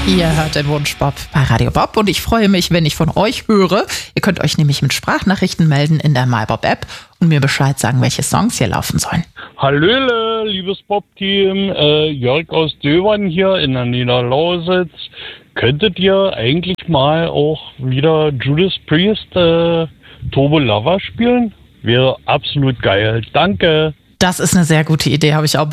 Ihr hört den Wunschpop bei Radio Bob und ich freue mich, wenn ich von euch höre. Ihr könnt euch nämlich mit Sprachnachrichten melden in der MyBob-App und mir Bescheid sagen, welche Songs hier laufen sollen. Hallöle, liebes Bob-Team, Jörg aus Döbern hier in der Niederlausitz. Könntet ihr eigentlich mal auch wieder Judas Priest Turbo Lover spielen? Wäre absolut geil. Danke. Das ist eine sehr gute Idee, habe ich auch